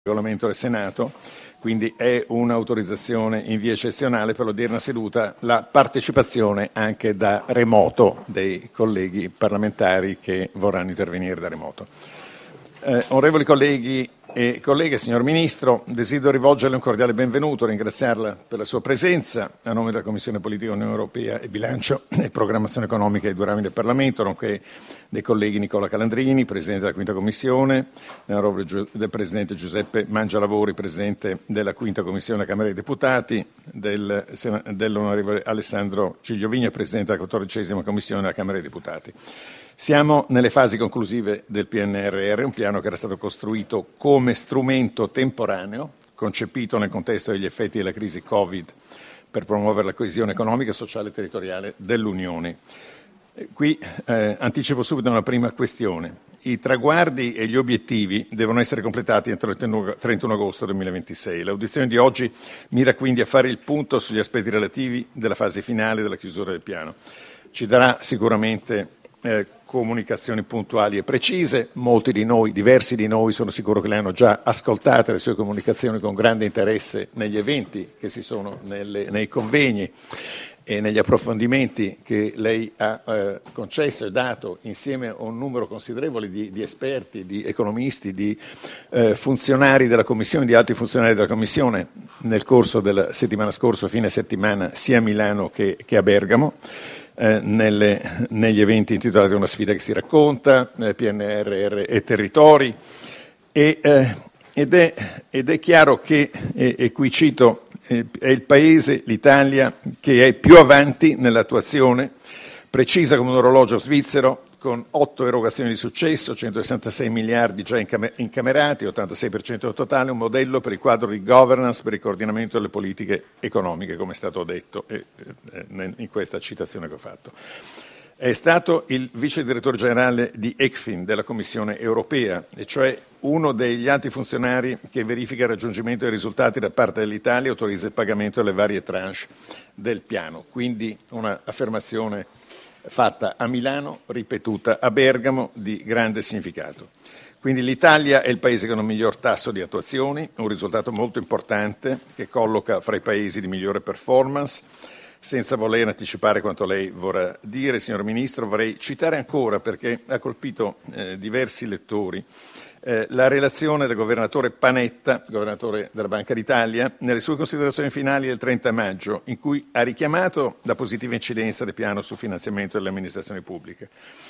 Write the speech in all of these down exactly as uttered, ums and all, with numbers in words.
Regolamento del Senato, quindi è un'autorizzazione in via eccezionale per l'odierna seduta la partecipazione anche da remoto dei colleghi parlamentari che vorranno intervenire da remoto. Eh, onorevoli colleghi e colleghe, signor Ministro, desidero rivolgerle un cordiale benvenuto, ringraziarla per la sua presenza a nome della Commissione Politica Unione Europea e Bilancio e Programmazione Economica dei due rami del Parlamento, nonché dei colleghi Nicola Calandrini, Presidente della Quinta Commissione, del Presidente Giuseppe Mangialavori, Presidente della Quinta Commissione della Camera dei Deputati, del, dell'Onorevole Alessandro Cigliovigna, Presidente della quattordicesima Commissione della Camera dei Deputati. Siamo nelle fasi conclusive del P N R R, un piano che era stato costruito come strumento temporaneo, concepito nel contesto degli effetti della crisi Covid per promuovere la coesione economica, sociale e territoriale dell'Unione. Qui eh, anticipo subito una prima questione. I traguardi e gli obiettivi devono essere completati entro il trentuno agosto duemilaventisei. L'audizione di oggi mira quindi a fare il punto sugli aspetti relativi della fase finale della chiusura del piano. Ci darà sicuramente eh, comunicazioni puntuali e precise. Molti di noi, diversi di noi, sono sicuro che le hanno già ascoltate le sue comunicazioni con grande interesse negli eventi che si sono nelle, nei convegni e negli approfondimenti che lei ha eh, concesso e dato insieme a un numero considerevole di, di esperti, di economisti, di eh, funzionari della Commissione, di altri funzionari della Commissione nel corso della settimana scorsa, fine settimana, sia a Milano che, che a Bergamo. Eh, nelle, negli eventi intitolati Una sfida che si racconta, eh, P N R R e territori, e, eh, ed, è, ed è chiaro che, e, e qui cito, eh, è il Paese, l'Italia, che è più avanti nell'attuazione, precisa come un orologio svizzero, con otto erogazioni di successo, centosessantasei miliardi già incamerati, ottantasei per cento del totale, un modello per il quadro di governance per il coordinamento delle politiche economiche, come è stato detto in questa citazione che ho fatto. È stato il vice direttore generale di ECFIN della Commissione europea, e cioè uno degli alti funzionari che verifica il raggiungimento dei risultati da parte dell'Italia e autorizza il pagamento delle varie tranche del piano. Quindi un'affermazione fatta a Milano, ripetuta a Bergamo, di grande significato. Quindi l'Italia è il paese con il miglior tasso di attuazioni, un risultato molto importante che colloca fra i paesi di migliore performance. Senza voler anticipare quanto lei vorrà dire, signor Ministro, vorrei citare ancora, perché ha colpito eh, diversi lettori, Eh, la relazione del governatore Panetta, governatore della Banca d'Italia, nelle sue considerazioni finali del trenta maggio, in cui ha richiamato la positiva incidenza del piano sul finanziamento delle amministrazioni pubbliche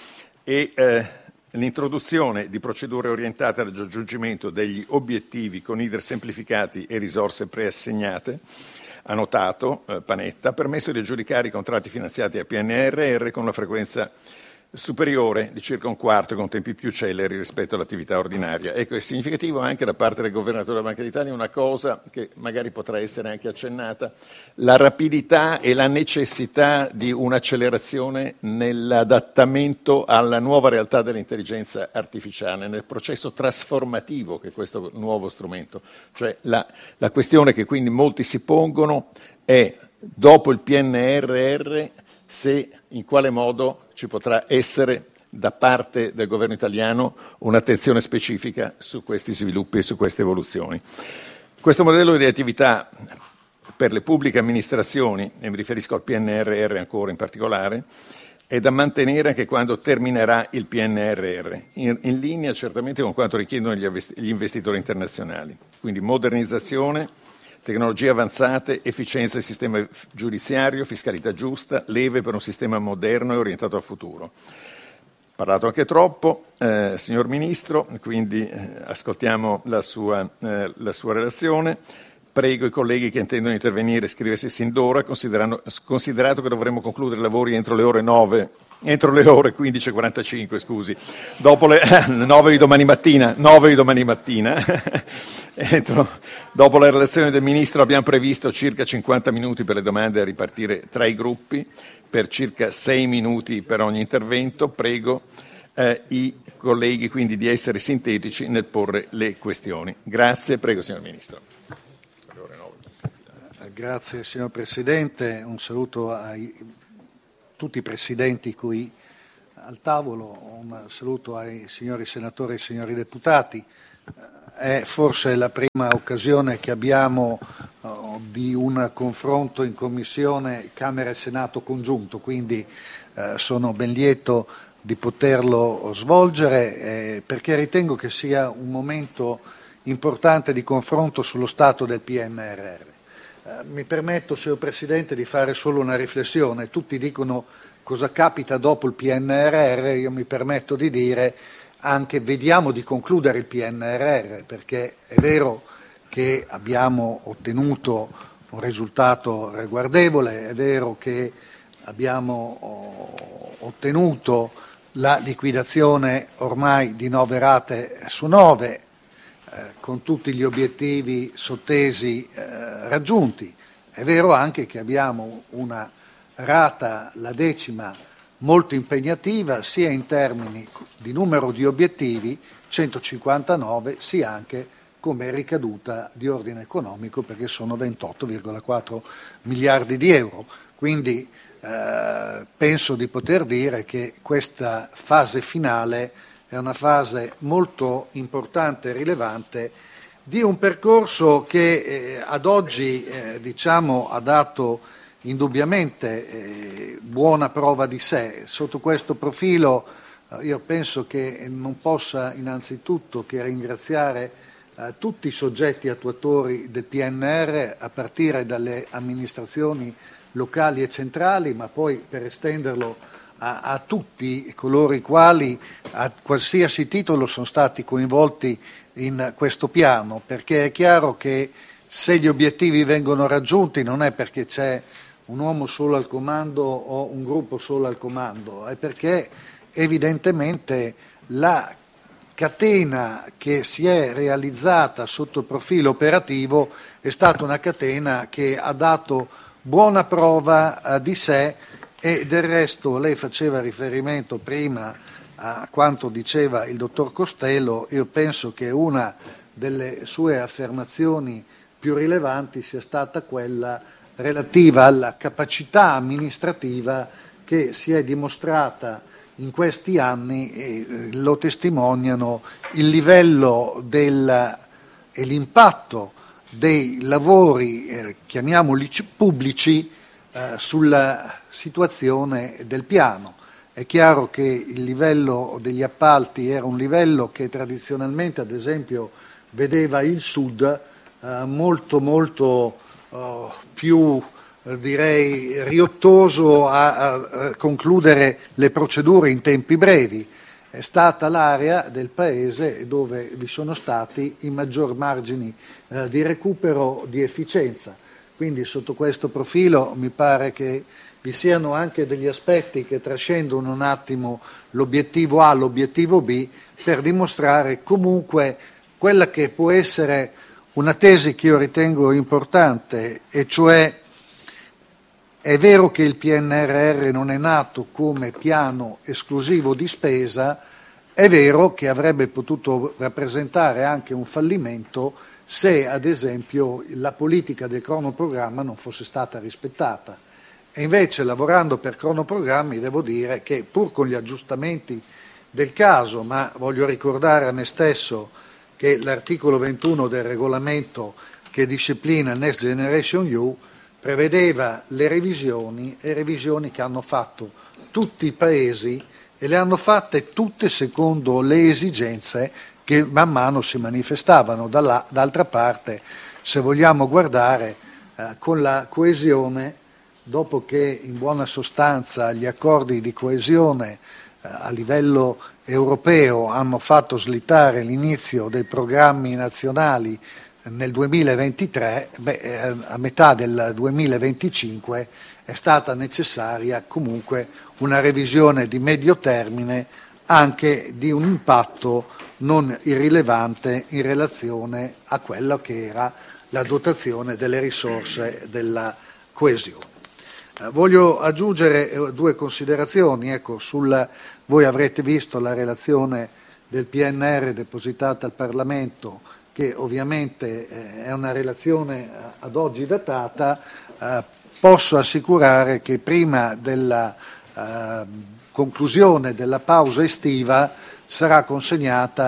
e eh, l'introduzione di procedure orientate al raggiungimento degli obiettivi con iter semplificati e risorse preassegnate. Ha notato eh, Panetta, ha permesso di aggiudicare i contratti finanziati a P N R R con una frequenza superiore di circa un quarto e con tempi più celeri rispetto all'attività ordinaria. Ecco, è significativo anche da parte del governatore della Banca d'Italia una cosa che magari potrà essere anche accennata: la rapidità e la necessità di un'accelerazione nell'adattamento alla nuova realtà dell'intelligenza artificiale, nel processo trasformativo che è questo nuovo strumento. Cioè la, la questione che quindi molti si pongono è, dopo il P N R R, se in quale modo ci potrà essere da parte del governo italiano un'attenzione specifica su questi sviluppi e su queste evoluzioni. Questo modello di attività per le pubbliche amministrazioni, e mi riferisco al P N R R ancora in particolare, è da mantenere anche quando terminerà il P N R R, in, in linea certamente con quanto richiedono gli, gli investitori internazionali. Quindi modernizzazione, tecnologie avanzate, efficienza del sistema giudiziario, fiscalità giusta, leve per un sistema moderno e orientato al futuro. Ho parlato anche troppo, eh, signor Ministro, quindi eh, ascoltiamo la sua, eh, la sua relazione. Prego i colleghi che intendono intervenire a iscriversi sin d'ora, considerato che dovremo concludere i lavori entro le ore nove, entro le ore quindici e quarantacinque, scusi, dopo le nove di domani mattina, nove di domani mattina. Entro, dopo la relazione del Ministro abbiamo previsto circa cinquanta minuti per le domande da ripartire tra i gruppi, per circa sei minuti per ogni intervento. Prego eh, i colleghi quindi di essere sintetici nel porre le questioni. Grazie, prego signor Ministro. Grazie signor Presidente, un saluto a tutti i Presidenti qui al tavolo, un saluto ai signori Senatori e signori Deputati. è forse la prima occasione che abbiamo uh, di un confronto in Commissione Camera e Senato congiunto, quindi uh, sono ben lieto di poterlo svolgere eh, perché ritengo che sia un momento importante di confronto sullo stato del P N R R. Eh, mi permetto, signor Presidente, di fare solo una riflessione. Tutti dicono cosa capita dopo il P N R R, io mi permetto di dire anche vediamo di concludere il P N R R, perché è vero che abbiamo ottenuto un risultato ragguardevole, è vero che abbiamo ottenuto la liquidazione ormai di nove rate su nove, eh, con tutti gli obiettivi sottesi eh, raggiunti. È vero anche che abbiamo una rata, la decima, molto impegnativa, sia in termini di numero di obiettivi, centocinquantanove, sia anche come ricaduta di ordine economico, perché sono ventotto virgola quattro miliardi di euro. Quindi eh, penso di poter dire che questa fase finale è una fase molto importante e rilevante di un percorso che eh, ad oggi eh, diciamo, ha dato indubbiamente eh, buona prova di sé. Sotto questo profilo eh, io penso che non possa innanzitutto che ringraziare eh, tutti i soggetti attuatori del P N R R, a partire dalle amministrazioni locali e centrali, ma poi per estenderlo a, a tutti coloro i quali a qualsiasi titolo sono stati coinvolti in questo piano, perché è chiaro che se gli obiettivi vengono raggiunti non è perché c'è un uomo solo al comando o un gruppo solo al comando, è perché evidentemente la catena che si è realizzata sotto il profilo operativo è stata una catena che ha dato buona prova uh, di sé, e del resto lei faceva riferimento prima a quanto diceva il dottor Costello. Io penso che una delle sue affermazioni più rilevanti sia stata quella relativa alla capacità amministrativa che si è dimostrata in questi anni, e lo testimoniano il livello del, e l'impatto dei lavori, eh, chiamiamoli pubblici, eh, sulla situazione del piano. È chiaro che il livello degli appalti era un livello che tradizionalmente, ad esempio, vedeva il Sud eh, molto molto eh, più eh, direi riottoso a, a, a concludere le procedure in tempi brevi. È stata l'area del Paese dove vi sono stati i maggior margini eh, di recupero di efficienza. Quindi sotto questo profilo mi pare che vi siano anche degli aspetti che trascendono un attimo l'obiettivo A, l'obiettivo B, per dimostrare comunque quella che può essere una tesi che io ritengo importante, e cioè è vero che il P N R R non è nato come piano esclusivo di spesa, è vero che avrebbe potuto rappresentare anche un fallimento se, ad esempio, la politica del cronoprogramma non fosse stata rispettata. E invece, lavorando per cronoprogrammi, devo dire che pur con gli aggiustamenti del caso, ma voglio ricordare a me stesso che l'articolo ventuno del regolamento che disciplina il Next Generation E U prevedeva le revisioni, e revisioni che hanno fatto tutti i paesi, e le hanno fatte tutte secondo le esigenze che man mano si manifestavano. Dalla, d'altra parte, se vogliamo guardare eh, con la coesione, dopo che in buona sostanza gli accordi di coesione eh, a livello europeo hanno fatto slittare l'inizio dei programmi nazionali nel duemilaventitré, beh, a metà del duemilaventicinque è stata necessaria comunque una revisione di medio termine, anche di un impatto non irrilevante in relazione a quella che era la dotazione delle risorse della coesione. Eh, voglio aggiungere due considerazioni. Ecco, sul, voi avrete visto la relazione del P N R R depositata al Parlamento, che ovviamente eh, è una relazione ad oggi datata. Eh, posso assicurare che prima della eh, conclusione della pausa estiva sarà consegnata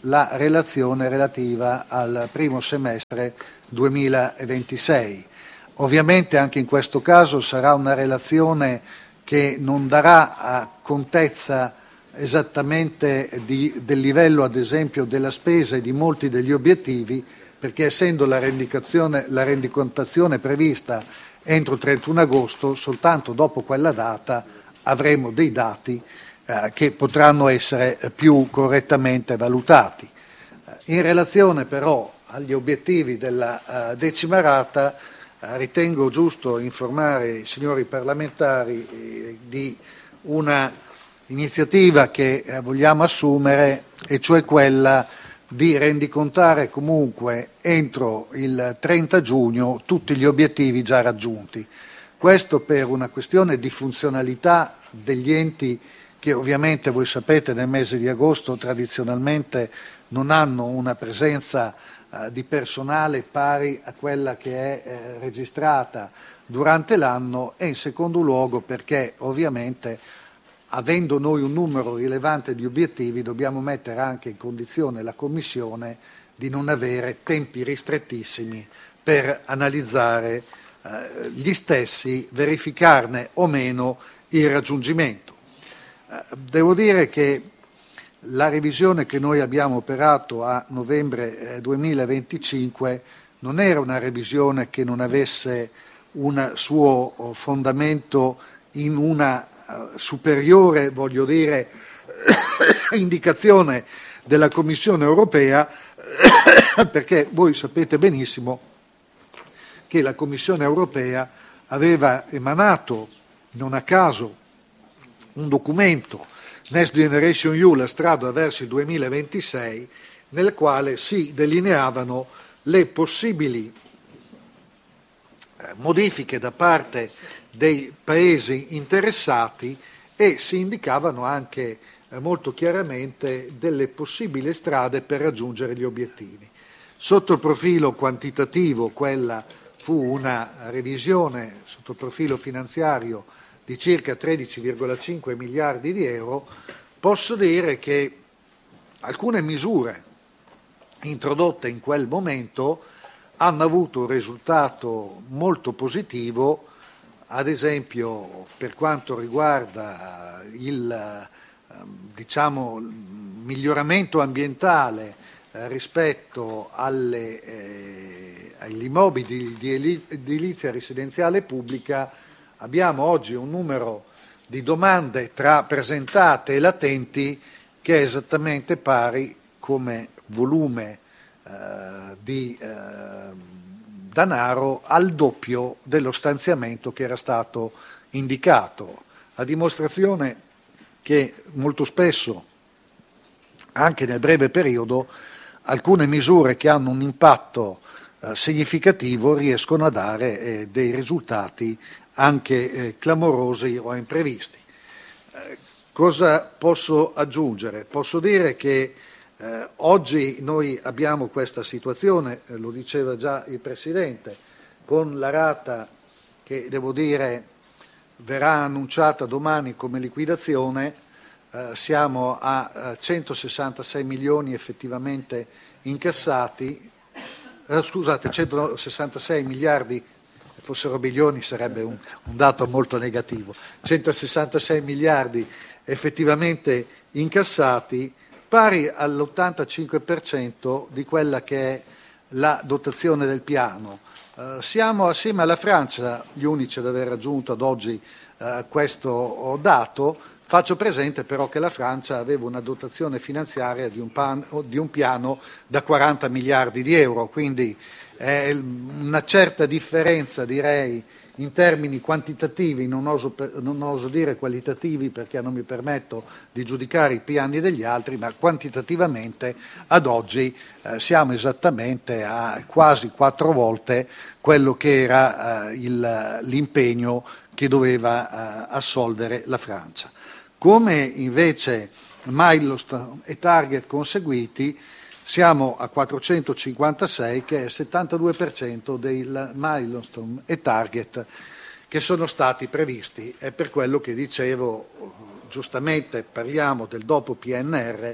la relazione relativa al primo semestre duemilaventisei. Ovviamente anche in questo caso sarà una relazione che non darà contezza esattamente di, del livello, ad esempio, della spesa e di molti degli obiettivi, perché essendo la, la rendicontazione prevista entro il trentuno agosto, soltanto dopo quella data avremo dei dati eh, che potranno essere più correttamente valutati. In relazione però agli obiettivi della uh, decima rata, eh, ritengo giusto informare i signori parlamentari eh, di una iniziativa che eh, vogliamo assumere, e cioè quella di rendicontare comunque entro il trenta giugno tutti gli obiettivi già raggiunti. Questo per una questione di funzionalità degli enti che ovviamente voi sapete nel mese di agosto tradizionalmente non hanno una presenza eh, di personale pari a quella che è eh, registrata durante l'anno, e in secondo luogo perché ovviamente avendo noi un numero rilevante di obiettivi dobbiamo mettere anche in condizione la Commissione di non avere tempi ristrettissimi per analizzare eh, gli stessi, verificarne o meno il raggiungimento. Eh, devo dire che la revisione che noi abbiamo operato a novembre eh, duemilaventicinque non era una revisione che non avesse un suo fondamento in una superiore, voglio dire, indicazione della Commissione europea, perché voi sapete benissimo che la Commissione europea aveva emanato, non a caso, un documento, Next Generation E U, la strada verso il duemilaventisei, nel quale si delineavano le possibili modifiche da parte dei paesi interessati e si indicavano anche eh, molto chiaramente delle possibili strade per raggiungere gli obiettivi. Sotto il profilo quantitativo quella fu una revisione sotto il profilo finanziario di circa tredici virgola cinque miliardi di euro. Posso dire che alcune misure introdotte in quel momento hanno avuto un risultato molto positivo, ad esempio per quanto riguarda il diciamo, miglioramento ambientale eh, rispetto alle, eh, agli immobili di edilizia residenziale pubblica. Abbiamo oggi un numero di domande tra presentate e latenti che è esattamente pari come volume eh, di eh, denaro al doppio dello stanziamento che era stato indicato, a dimostrazione che molto spesso, anche nel breve periodo, alcune misure che hanno un impatto eh, significativo riescono a dare eh, dei risultati anche eh, clamorosi o imprevisti. Eh, cosa posso aggiungere? Posso dire che Eh, oggi noi abbiamo questa situazione, eh, lo diceva già il Presidente, con la rata che devo dire verrà annunciata domani come liquidazione, eh, siamo a eh, centosessantasei milioni effettivamente incassati, eh, scusate, centosessantasei miliardi, se fossero milioni sarebbe un, un dato molto negativo, centosessantasei miliardi effettivamente incassati, pari all'ottantacinque per cento di quella che è la dotazione del piano. Eh, siamo assieme alla Francia gli unici ad aver raggiunto ad oggi eh, questo dato. Faccio presente però che la Francia aveva una dotazione finanziaria di un, pan, di un piano da quaranta miliardi di euro, quindi è una certa differenza, direi, in termini quantitativi, non oso, non oso dire qualitativi perché non mi permetto di giudicare i piani degli altri, ma quantitativamente ad oggi eh, siamo esattamente a quasi quattro volte quello che era eh, il, l'impegno che doveva eh, assolvere la Francia. Come invece milestone e target conseguiti, siamo a quattrocentocinquantasei, che è il settantadue per cento dei milestone e target che sono stati previsti. È per quello che dicevo, giustamente parliamo del dopo P N R,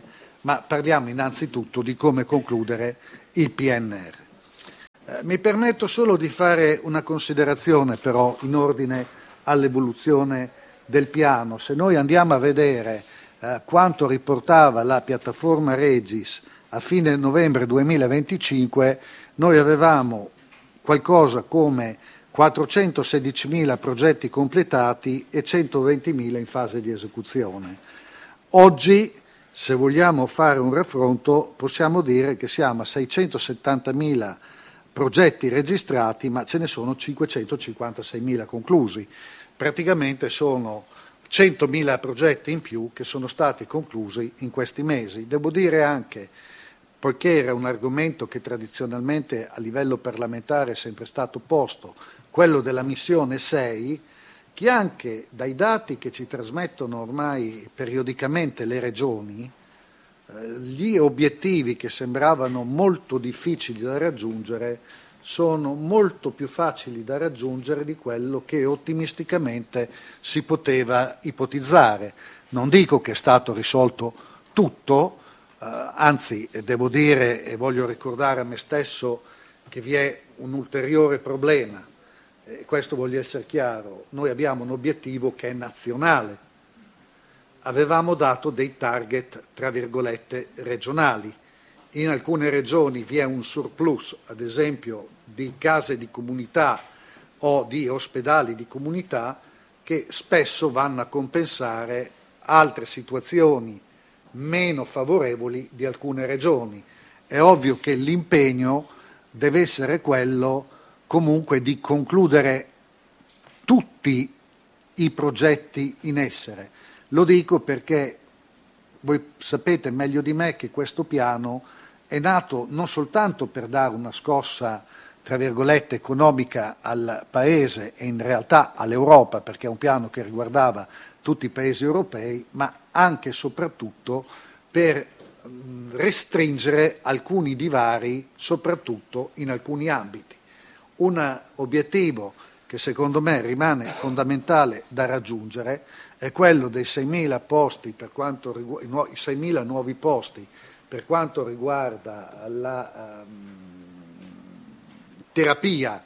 ma parliamo innanzitutto di come concludere il P N R. Eh, mi permetto solo di fare una considerazione però in ordine all'evoluzione del piano. Se noi andiamo a vedere eh, quanto riportava la piattaforma Regis a fine novembre duemilaventicinque, noi avevamo qualcosa come quattrocentosedicimila progetti completati e centoventimila in fase di esecuzione. Oggi, se vogliamo fare un raffronto, possiamo dire che siamo a seicentosettantamila progetti registrati, ma ce ne sono cinquecentocinquantaseimila conclusi. Praticamente sono centomila progetti in più che sono stati conclusi in questi mesi. Devo dire anche, poiché era un argomento che tradizionalmente a livello parlamentare è sempre stato posto, quello della missione sei, che anche dai dati che ci trasmettono ormai periodicamente le regioni, eh, gli obiettivi che sembravano molto difficili da raggiungere sono molto più facili da raggiungere di quello che ottimisticamente si poteva ipotizzare. Non dico che è stato risolto tutto, eh, anzi devo dire e voglio ricordare a me stesso che vi è un ulteriore problema. E questo voglio essere chiaro, noi abbiamo un obiettivo che è nazionale, avevamo dato dei target tra virgolette regionali, in alcune regioni vi è un surplus, ad esempio di case di comunità o di ospedali di comunità che spesso vanno a compensare altre situazioni meno favorevoli di alcune regioni. È ovvio che l'impegno deve essere quello comunque di concludere tutti i progetti in essere. Lo dico perché voi sapete meglio di me che questo piano è nato non soltanto per dare una scossa, tra virgolette, economica al Paese e in realtà all'Europa, perché è un piano che riguardava tutti i Paesi europei, ma anche e soprattutto per restringere alcuni divari, soprattutto in alcuni ambiti. Un obiettivo che secondo me rimane fondamentale da raggiungere è quello dei seimila posti per quanto riguarda i seimila nuovi posti per quanto riguarda la um, terapia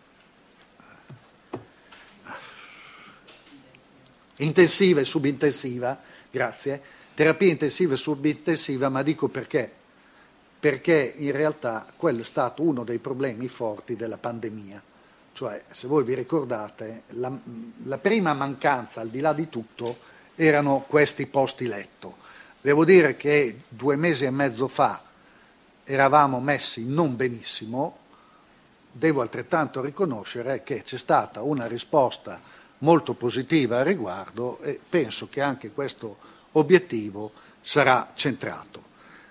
intensiva e subintensiva, grazie, terapia intensiva e subintensiva, ma dico perché? Perché in realtà quello è stato uno dei problemi forti della pandemia. Cioè, se voi vi ricordate, la, la prima mancanza, al di là di tutto, erano questi posti letto. Devo dire che due mesi e mezzo fa eravamo messi non benissimo, devo altrettanto riconoscere che c'è stata una risposta molto positiva al riguardo e penso che anche questo obiettivo sarà centrato.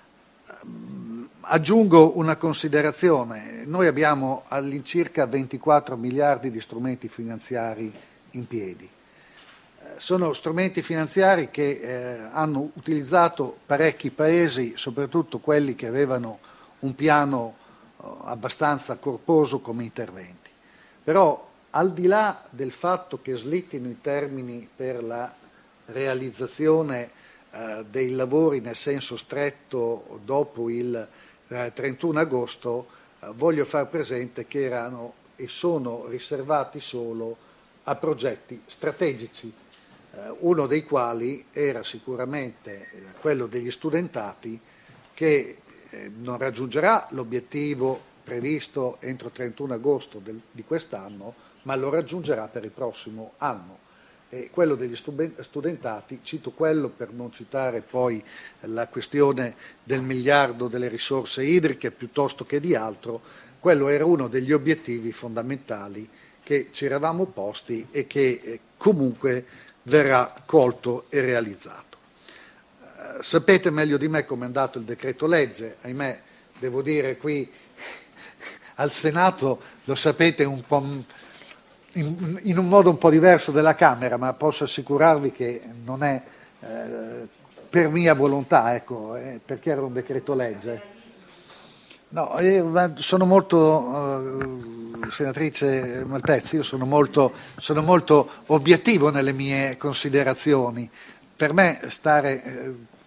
Aggiungo una considerazione, noi abbiamo all'incirca ventiquattro miliardi di strumenti finanziari in piedi, sono strumenti finanziari che eh, hanno utilizzato parecchi paesi, soprattutto quelli che avevano un piano eh, abbastanza corposo come interventi, però al di là del fatto che slittino i termini per la realizzazione eh, dei lavori nel senso stretto dopo il trentuno agosto, eh, voglio far presente che erano e sono riservati solo a progetti strategici, eh, uno dei quali era sicuramente eh, quello degli studentati che eh, non raggiungerà l'obiettivo previsto entro il trentuno agosto del, di quest'anno, ma lo raggiungerà per il prossimo anno. E quello degli studentati, cito quello per non citare poi la questione del miliardo delle risorse idriche piuttosto che di altro, quello era uno degli obiettivi fondamentali che ci eravamo posti e che eh, comunque verrà colto e realizzato. Eh, sapete meglio di me come è andato il decreto legge, ahimè devo dire qui al Senato lo sapete un po'... In, in un modo un po' diverso della Camera, ma posso assicurarvi che non è eh, per mia volontà, ecco, eh, perché era un decreto legge. No, io sono molto, eh, senatrice Malpezzi, io sono molto, sono molto obiettivo nelle mie considerazioni. Per me stare, eh,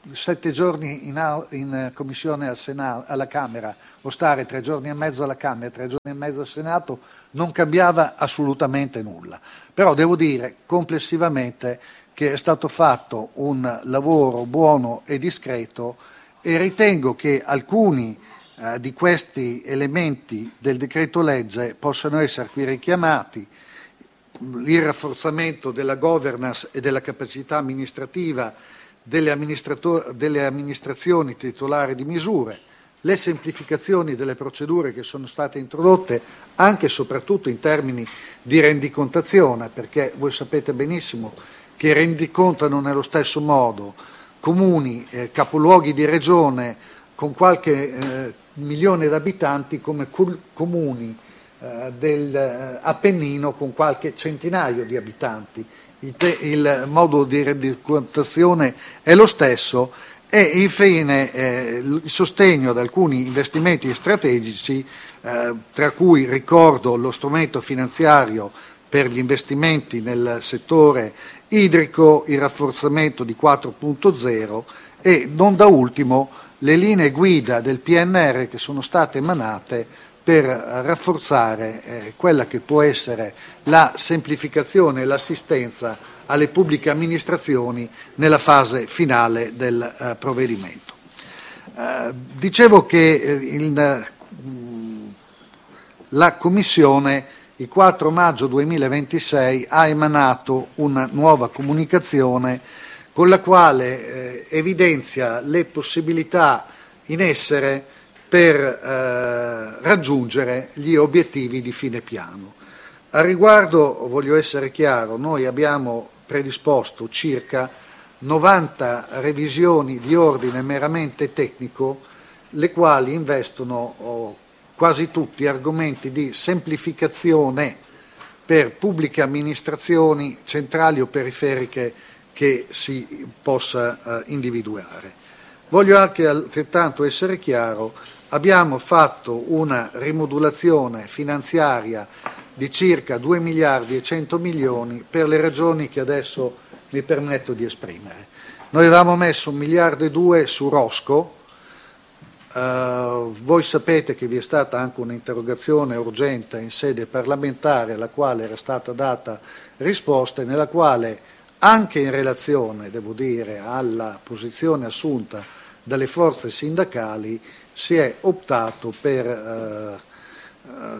sette giorni in, in commissione al Senato, alla Camera o stare tre giorni e mezzo alla Camera e tre giorni e mezzo al Senato non cambiava assolutamente nulla. Però devo dire complessivamente che è stato fatto un lavoro buono e discreto e ritengo che alcuni eh, di questi elementi del decreto legge possano essere qui richiamati: il rafforzamento della governance e della capacità amministrativa delle, delle amministrazioni titolari di misure, le semplificazioni delle procedure che sono state introdotte anche e soprattutto in termini di rendicontazione, perché voi sapete benissimo che rendicontano nello stesso modo comuni, eh, capoluoghi di regione con qualche eh, milione di abitanti come comuni eh, dell'Appennino con qualche centinaio di abitanti. Il, te, il modo di rendicontazione è lo stesso. E infine eh, il sostegno ad alcuni investimenti strategici, eh, tra cui ricordo lo strumento finanziario per gli investimenti nel settore idrico, il rafforzamento di quattro punto zero e non da ultimo le linee guida del P N R R che sono state emanate per rafforzare eh, quella che può essere la semplificazione e l'assistenza alle pubbliche amministrazioni nella fase finale del eh, provvedimento. Eh, dicevo che eh, il, la Commissione il quattro maggio duemilaventisei ha emanato una nuova comunicazione con la quale eh, evidenzia le possibilità in essere per eh, raggiungere gli obiettivi di fine piano. A riguardo voglio essere chiaro, noi abbiamo predisposto circa novanta revisioni di ordine meramente tecnico, le quali investono oh, quasi tutti argomenti di semplificazione per pubbliche amministrazioni centrali o periferiche che si possa eh, individuare. Voglio anche altrettanto essere chiaro, abbiamo fatto una rimodulazione finanziaria di circa due miliardi e cento milioni per le ragioni che adesso mi permetto di esprimere. Noi avevamo messo un miliardo e due su Rosco, uh, voi sapete che vi è stata anche un'interrogazione urgente in sede parlamentare alla quale era stata data risposta e nella quale anche in relazione, devo dire, alla posizione assunta dalle forze sindacali si è optato per uh, uh,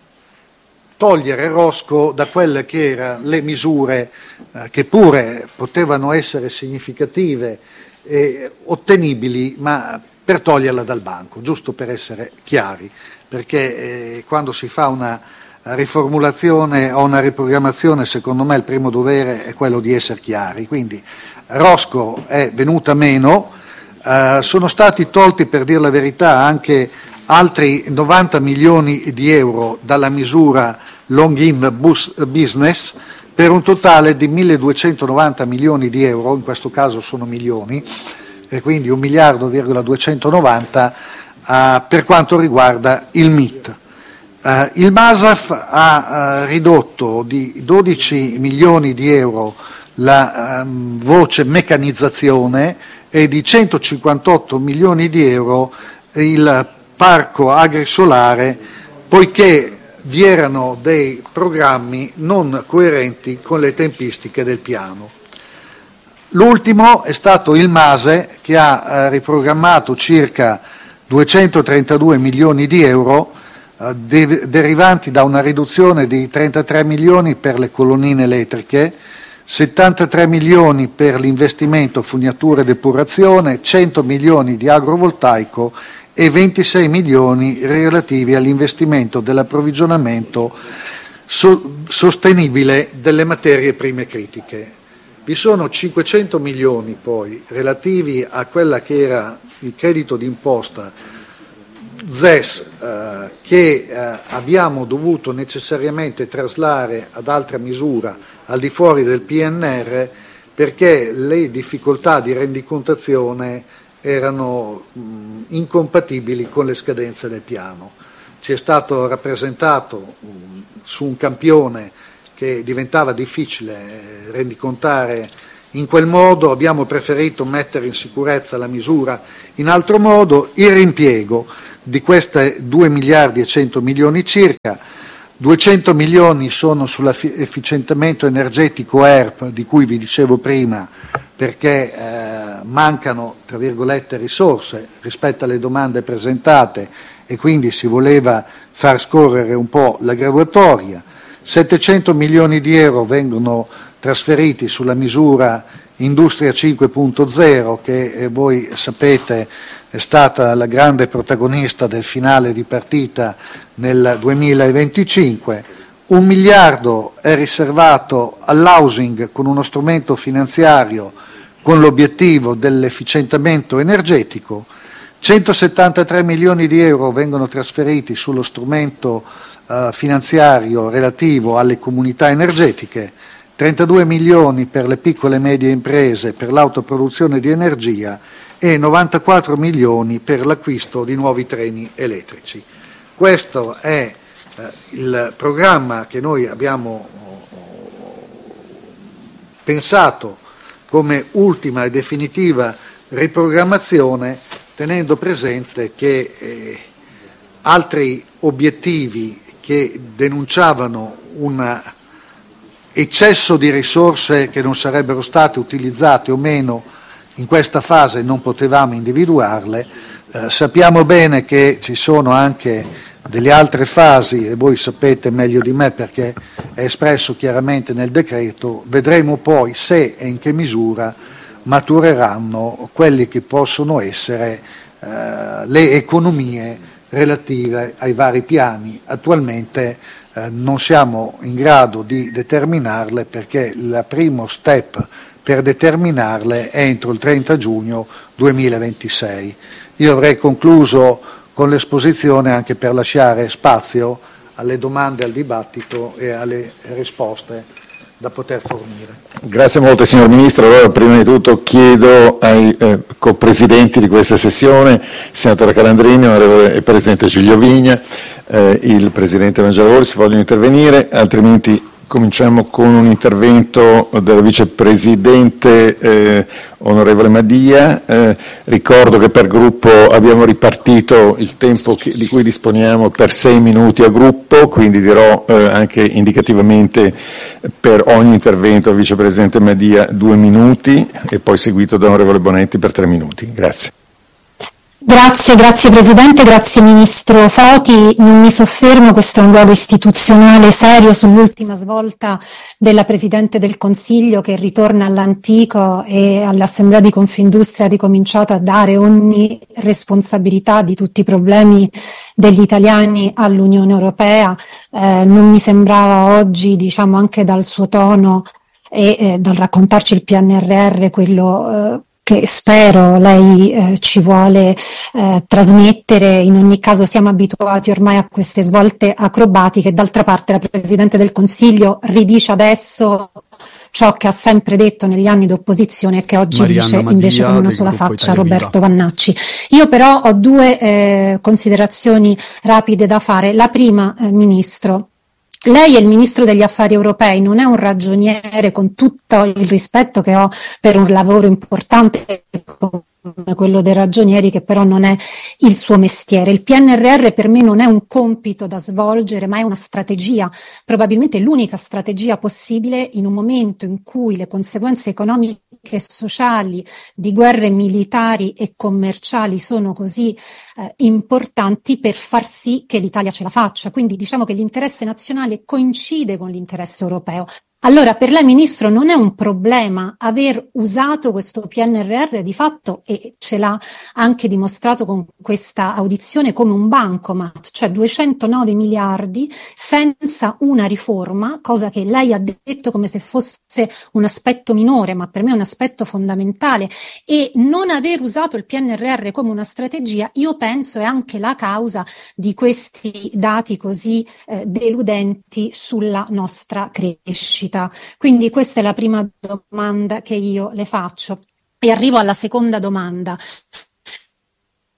togliere Rosco da quelle che erano le misure eh, che pure potevano essere significative e ottenibili, ma per toglierla dal banco, giusto per essere chiari, perché eh, quando si fa una riformulazione o una riprogrammazione, secondo me il primo dovere è quello di essere chiari. Quindi Rosco è venuta meno, eh, sono stati tolti, per dire la verità, anche altri novanta milioni di euro dalla misura long in business per un totale di milleduecentonovanta milioni di euro, in questo caso sono milioni, e quindi un miliardo virgola duecentonovanta uh, per quanto riguarda il M I T. Uh, il MASAF ha uh, ridotto di dodici milioni di euro la um, voce meccanizzazione e di centocinquantotto milioni di euro il parco agrisolare, poiché vi erano dei programmi non coerenti con le tempistiche del piano. L'ultimo è stato il MASE, che ha eh, riprogrammato circa duecentotrentadue milioni di euro eh, de- derivanti da una riduzione di trentatré milioni per le colonnine elettriche, settantatré milioni per l'investimento fognatura e depurazione, cento milioni di agrovoltaico e ventisei milioni relativi all'investimento dell'approvvigionamento so- sostenibile delle materie prime critiche. Vi sono cinquecento milioni poi relativi a quella che era il credito d'imposta Z E S eh, che eh, abbiamo dovuto necessariamente traslare ad altra misura al di fuori del P N R R perché le difficoltà di rendicontazione erano mh, incompatibili con le scadenze del piano. Ci è stato rappresentato mh, su un campione che diventava difficile rendicontare In quel modo abbiamo preferito mettere in sicurezza la misura in altro modo. Il riimpiego di queste due miliardi e cento milioni circa, duecento milioni sono sull'efficientamento energetico E R P di cui vi dicevo prima, perché eh, mancano, tra virgolette, risorse rispetto alle domande presentate e quindi si voleva far scorrere un po' la graduatoria. settecento milioni di euro vengono trasferiti sulla misura Industria cinque punto zero che eh, voi sapete è stata la grande protagonista del finale di partita nel duemilaventicinque. Un miliardo è riservato all'housing con uno strumento finanziario con l'obiettivo dell'efficientamento energetico. centosettantatré milioni di euro vengono trasferiti sullo strumento eh, finanziario relativo alle comunità energetiche, trentadue milioni per le piccole e medie imprese per l'autoproduzione di energia e novantaquattro milioni per l'acquisto di nuovi treni elettrici. Questo è eh, il programma che noi abbiamo pensato come ultima e definitiva riprogrammazione, tenendo presente che eh, altri obiettivi che denunciavano un eccesso di risorse che non sarebbero state utilizzate o meno in questa fase non potevamo individuarle. Eh, sappiamo bene che ci sono anche delle altre fasi e voi sapete meglio di me perché è espresso chiaramente nel decreto. Vedremo poi se e in che misura matureranno quelli che possono essere eh, le economie relative ai vari piani. Attualmente eh, non siamo in grado di determinarle perché il primo step per determinarle è entro il trenta giugno duemilaventisei. Io avrei concluso con l'esposizione anche per lasciare spazio alle domande, al dibattito e alle risposte da poter fornire. Grazie molto signor Ministro. Allora prima di tutto chiedo ai eh, co-presidenti di questa sessione, il senatore Calandrini, onorevole Presidente Giulio Vigna, eh, il Presidente Mangialavori, se vogliono intervenire, altrimenti cominciamo con un intervento del Vicepresidente eh, onorevole Madia. Eh, ricordo che per gruppo abbiamo ripartito il tempo che, di cui disponiamo per sei minuti a gruppo, quindi dirò eh, anche indicativamente per ogni intervento al Vicepresidente Madia due minuti e poi seguito da onorevole Bonetti per tre minuti. Grazie. Grazie, grazie Presidente, grazie Ministro Foti. Non mi soffermo, questo è un luogo istituzionale serio, sull'ultima svolta della Presidente del Consiglio che ritorna all'antico e all'Assemblea di Confindustria ha ricominciato a dare ogni responsabilità di tutti i problemi degli italiani all'Unione Europea. Eh, non mi sembrava oggi, diciamo anche dal suo tono e eh, dal raccontarci il P N R R, quello eh, che spero lei eh, ci vuole eh, trasmettere. In ogni caso siamo abituati ormai a queste svolte acrobatiche. D'altra parte la Presidente del Consiglio ridice adesso ciò che ha sempre detto negli anni d'opposizione e che oggi Marianna dice Madia, invece con una sola faccia Roberto Vannacci. Io però ho due eh, considerazioni rapide da fare. La prima, eh, Ministro, lei è il Ministro degli Affari Europei, non è un ragioniere, con tutto il rispetto che ho per un lavoro importante come quello dei ragionieri, che però non è il suo mestiere. Il P N R R per me non è un compito da svolgere, ma è una strategia, probabilmente l'unica strategia possibile in un momento in cui le conseguenze economiche e sociali di guerre militari e commerciali sono così eh, importanti per far sì che l'Italia ce la faccia. Quindi diciamo che l'interesse nazionale coincide con l'interesse europeo. Allora, per lei, Ministro, non è un problema aver usato questo P N R R di fatto, e ce l'ha anche dimostrato con questa audizione, come un bancomat, cioè duecentonove miliardi senza una riforma, cosa che lei ha detto come se fosse un aspetto minore, ma per me è un aspetto fondamentale, e non aver usato il P N R R come una strategia, io penso è anche la causa di questi dati così eh, deludenti sulla nostra crescita. Quindi questa è la prima domanda che io le faccio e arrivo alla seconda domanda.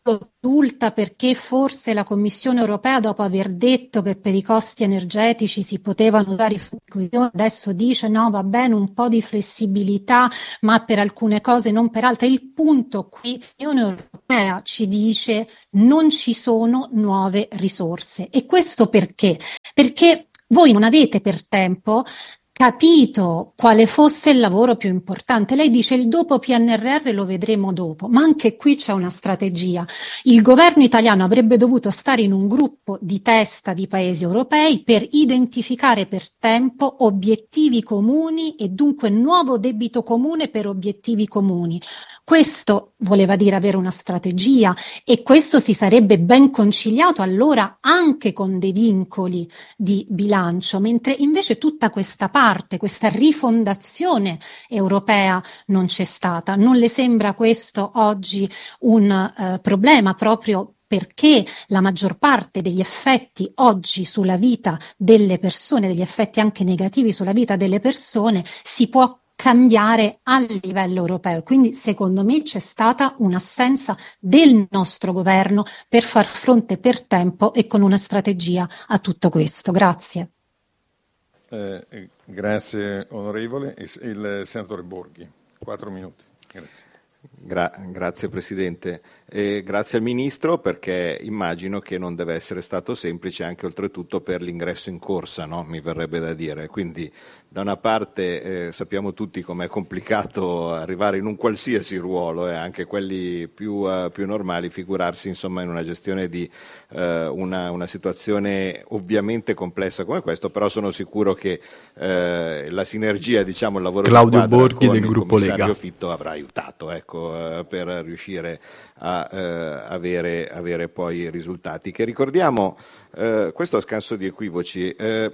adulta perché forse la Commissione europea, dopo aver detto che per i costi energetici si potevano dare i fondi di coesione, adesso dice no, va bene, un po' di flessibilità, ma per alcune cose, non per altre. Il punto qui, l'Unione Europea ci dice non ci sono nuove risorse. E questo perché? Perché voi non avete per tempo capito quale fosse il lavoro più importante. Lei dice il dopo P N R R lo vedremo dopo, ma anche qui c'è una strategia. Il governo italiano avrebbe dovuto stare in un gruppo di testa di paesi europei per identificare per tempo obiettivi comuni e dunque nuovo debito comune per obiettivi comuni. Questo voleva dire avere una strategia e questo si sarebbe ben conciliato allora anche con dei vincoli di bilancio, mentre invece tutta questa parte, questa rifondazione europea non c'è stata. Non le sembra questo oggi un eh, problema proprio perché la maggior parte degli effetti oggi sulla vita delle persone, degli effetti anche negativi sulla vita delle persone, si può cambiare a livello europeo. Quindi secondo me c'è stata un'assenza del nostro governo per far fronte per tempo e con una strategia a tutto questo. Grazie. Eh, grazie onorevole. Il senatore Borghi, quattro minuti. Grazie. Gra- grazie Presidente, e grazie al Ministro, perché immagino che non deve essere stato semplice anche oltretutto per l'ingresso in corsa, no? Mi verrebbe da dire, quindi da una parte eh, sappiamo tutti com'è complicato arrivare in un qualsiasi ruolo, eh, anche quelli più, uh, più normali, figurarsi insomma in una gestione di uh, una, una situazione ovviamente complessa come questo, però sono sicuro che uh, la sinergia, diciamo il lavoro Claudio di squadra Borghi con del il gruppo Lega commissario Fitto avrà aiutato, ecco, per riuscire a eh, avere, avere poi i risultati che ricordiamo, eh, questo a scanso di equivoci, eh,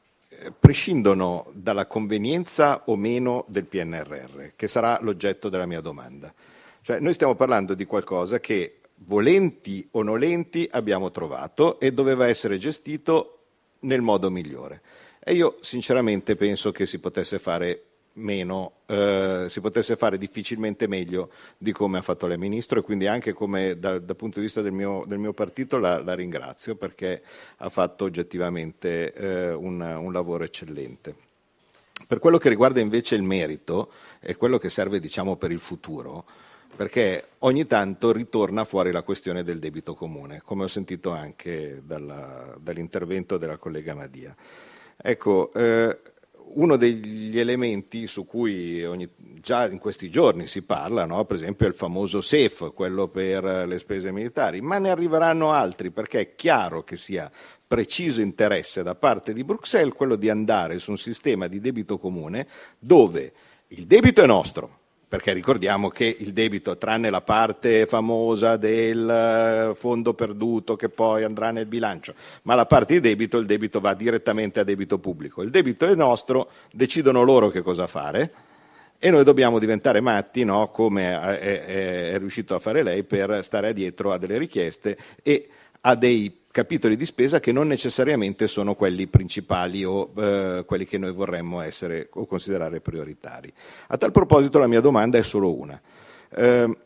prescindono dalla convenienza o meno del P N R R, che sarà l'oggetto della mia domanda. Cioè, noi stiamo parlando di qualcosa che volenti o nolenti abbiamo trovato e doveva essere gestito nel modo migliore, e io sinceramente penso che si potesse fare meno, eh, si potesse fare difficilmente meglio di come ha fatto lei Ministro, e quindi anche come da, dal punto di vista del mio, del mio partito la, la ringrazio, perché ha fatto oggettivamente eh, un, un lavoro eccellente. Per quello che riguarda invece il merito e quello che serve diciamo per il futuro, perché ogni tanto ritorna fuori la questione del debito comune, come ho sentito anche dalla, dall'intervento della collega Madia. Ecco, eh, uno degli elementi su cui ogni, già in questi giorni si parla, no? Per esempio il famoso S E F, quello per le spese militari, ma ne arriveranno altri, perché è chiaro che sia preciso interesse da parte di Bruxelles quello di andare su un sistema di debito comune dove il debito è nostro, perché ricordiamo che il debito, tranne la parte famosa del fondo perduto che poi andrà nel bilancio, ma la parte di debito, il debito va direttamente a debito pubblico. Il debito è nostro, decidono loro che cosa fare e noi dobbiamo diventare matti, no? Come è, è, è riuscito a fare lei, per stare dietro a delle richieste e a dei capitoli di spesa che non necessariamente sono quelli principali o eh, quelli che noi vorremmo essere o considerare prioritari. A tal proposito la mia domanda è solo una. Eh,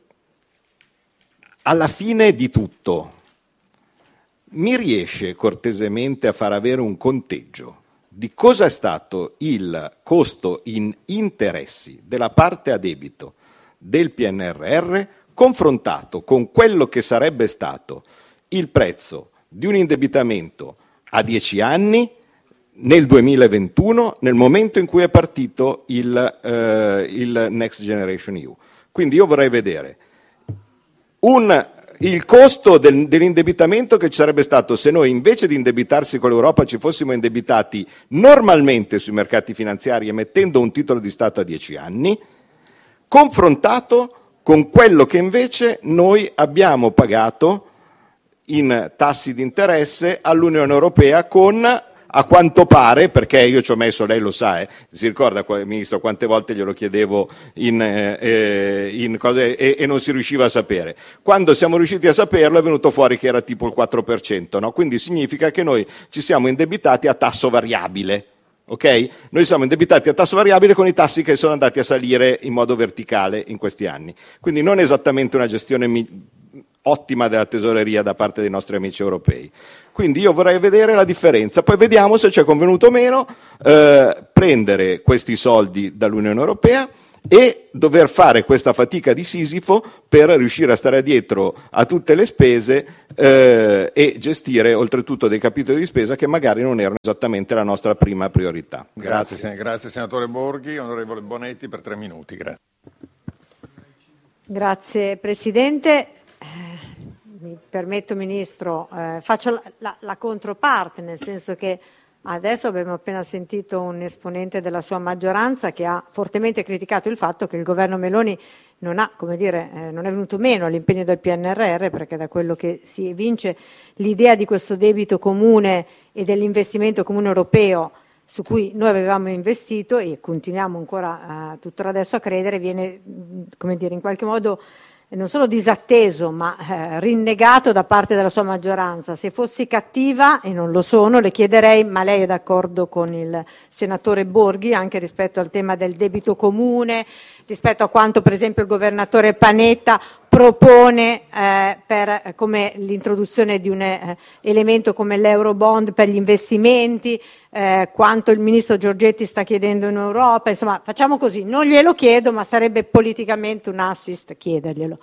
alla fine di tutto, mi riesce cortesemente a far avere un conteggio di cosa è stato il costo in interessi della parte a debito del P N R R confrontato con quello che sarebbe stato il prezzo di un indebitamento a dieci anni nel duemilaventuno, nel momento in cui è partito il, eh, il Next Generation E U. Quindi io vorrei vedere un, il costo del, dell'indebitamento che ci sarebbe stato se noi, invece di indebitarsi con l'Europa, ci fossimo indebitati normalmente sui mercati finanziari emettendo un titolo di Stato a dieci anni, confrontato con quello che invece noi abbiamo pagato in tassi di interesse all'Unione Europea con, a quanto pare, perché io ci ho messo, lei lo sa, eh, si ricorda, Ministro, quante volte glielo chiedevo in, eh, in cose e, e non si riusciva a sapere. Quando siamo riusciti a saperlo è venuto fuori che era tipo il quattro per cento, no? Quindi significa che noi ci siamo indebitati a tasso variabile. Ok? Noi siamo indebitati a tasso variabile con i tassi che sono andati a salire in modo verticale in questi anni. Quindi non esattamente una gestione mi- ottima della tesoreria da parte dei nostri amici europei. Quindi io vorrei vedere la differenza, poi vediamo se ci è convenuto o meno eh, prendere questi soldi dall'Unione Europea e dover fare questa fatica di Sisifo per riuscire a stare dietro a tutte le spese eh, e gestire oltretutto dei capitoli di spesa che magari non erano esattamente la nostra prima priorità. Grazie, grazie, grazie senatore Borghi. Onorevole Bonetti per tre minuti. Grazie. Grazie Presidente. Mi permetto, Ministro, eh, faccio la, la, la controparte, nel senso che adesso abbiamo appena sentito un esponente della sua maggioranza che ha fortemente criticato il fatto che il governo Meloni non ha, come dire, eh, non è venuto meno all'impegno del P N R R, perché da quello che si evince l'idea di questo debito comune e dell'investimento comune europeo su cui noi avevamo investito e continuiamo ancora eh, tuttora adesso a credere, viene, come dire, in qualche modo non solo disatteso, ma eh, rinnegato da parte della sua maggioranza. Se fossi cattiva, e non lo sono, le chiederei, ma lei è d'accordo con il senatore Borghi anche rispetto al tema del debito comune, rispetto a quanto per esempio il governatore Panetta propone eh, per come l'introduzione di un eh, elemento come l'Eurobond per gli investimenti, eh, quanto il ministro Giorgetti sta chiedendo in Europa. Insomma, facciamo così, non glielo chiedo, ma sarebbe politicamente un assist chiederglielo.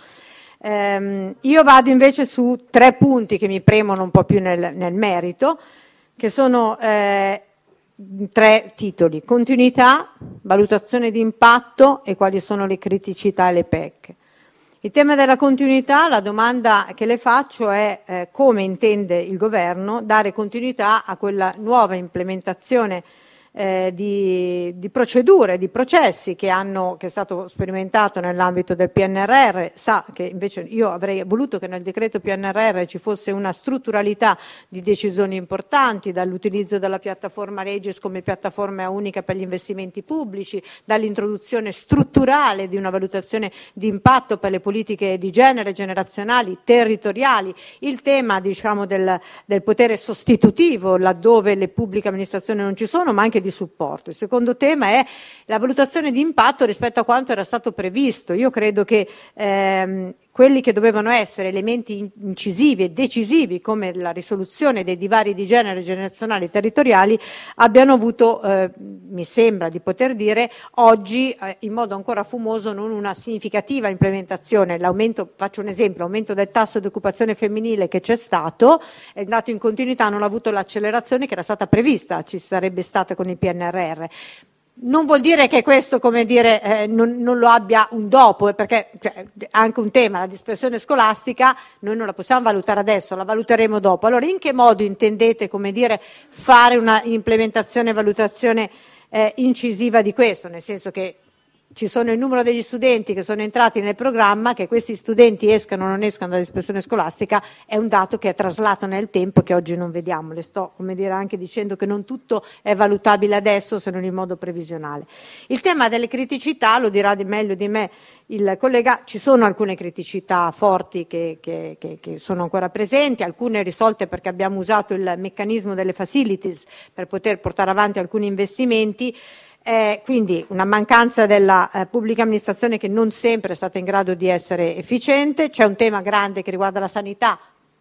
Ehm, io vado invece su tre punti che mi premono un po' più nel, nel merito, che sono eh, tre titoli: continuità, valutazione di impatto e quali sono le criticità e le pecche. Il tema della continuità, la domanda che le faccio è eh, come intende il Governo dare continuità a quella nuova implementazione eh, di, di procedure, di processi che, hanno, che è stato sperimentato nell'ambito del P N R R. Sa che invece io avrei voluto che nel decreto P N R R ci fosse una strutturalità di decisioni importanti, dall'utilizzo della piattaforma Regis come piattaforma unica per gli investimenti pubblici, dall'introduzione strutturale di una valutazione di impatto per le politiche di genere, generazionali, territoriali, il tema diciamo del, del potere sostitutivo laddove le pubbliche amministrazioni non ci sono, ma anche di supporto. Il secondo tema è la valutazione di impatto rispetto a quanto era stato previsto. Io credo che ehm, quelli che dovevano essere elementi incisivi e decisivi come la risoluzione dei divari di genere, generazionali e territoriali abbiano avuto, eh, mi sembra di poter dire, oggi eh, in modo ancora fumoso non una significativa implementazione. L'aumento, faccio un esempio, l'aumento del tasso di occupazione femminile che c'è stato è andato in continuità, non ha avuto l'accelerazione che era stata prevista, ci sarebbe stata con il P N R R. Non vuol dire che questo, come dire, eh, non, non lo abbia un dopo, eh, perché cioè, anche un tema, la dispersione scolastica, noi non la possiamo valutare adesso, la valuteremo dopo. Allora, in che modo intendete, come dire, fare una implementazione e valutazione eh, incisiva di questo? Nel senso che ci sono il numero degli studenti che sono entrati nel programma, che questi studenti escano o non escano dalla dispersione scolastica è un dato che è traslato nel tempo e che oggi non vediamo. Le sto, come dire, anche dicendo che non tutto è valutabile adesso se non in modo previsionale. Il tema delle criticità, lo dirà di meglio di me il collega, ci sono alcune criticità forti che, che, che, che sono ancora presenti, alcune risolte perché abbiamo usato il meccanismo delle facilities per poter portare avanti alcuni investimenti. Eh, quindi una mancanza della eh, pubblica amministrazione che non sempre è stata in grado di essere efficiente. C'è un tema grande che riguarda la sanità,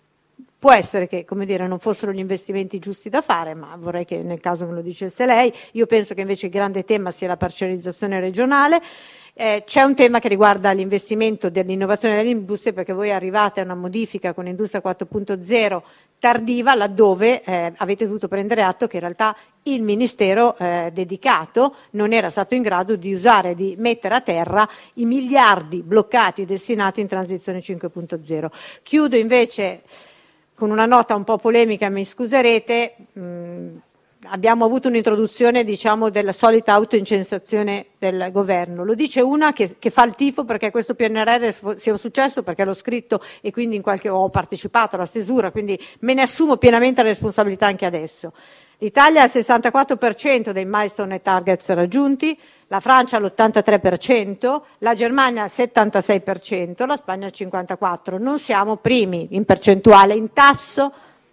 può essere che, come dire, non fossero gli investimenti giusti da fare, ma vorrei che nel caso me lo dicesse lei. Io penso che invece il grande tema sia la parcellizzazione regionale. Eh, c'è un tema che riguarda l'investimento dell'innovazione dell'industria, perché voi arrivate a una modifica con Industria quattro punto zero tardiva, laddove eh, avete dovuto prendere atto che in realtà il Ministero eh, dedicato non era stato in grado di usare, di mettere a terra i miliardi bloccati e destinati in transizione cinque punto zero. Chiudo invece con una nota un po' polemica, mi scuserete. mh, Abbiamo avuto un'introduzione, diciamo, della solita autoincensazione del governo. Lo dice una che, che fa il tifo perché questo P N R R sia un successo, perché l'ho scritto e quindi in qualche ho partecipato alla stesura, quindi me ne assumo pienamente la responsabilità anche adesso. L'Italia ha il sessantaquattro per cento dei milestone e targets raggiunti, la Francia l'ottantatré per cento, la Germania il settantasei per cento, la Spagna il cinquantaquattro per cento. Non siamo primi in percentuale, in tasso.